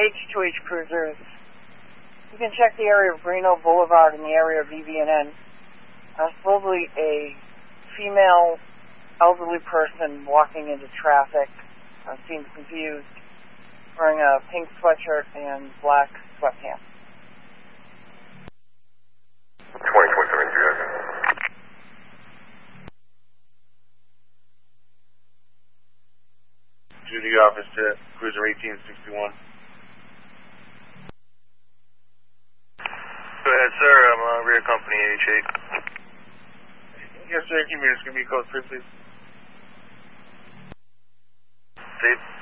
H2H cruisers. You can check the area of Reno Boulevard in the area of EVNN. Supposedly a female elderly person walking into traffic seems confused, wearing a pink sweatshirt and black sweatpants. 20.7 Duty office to cruiser 1861. Go ahead, sir. I'm rear company 88. Yes, sir. Can you just give me code 3, please? Steve?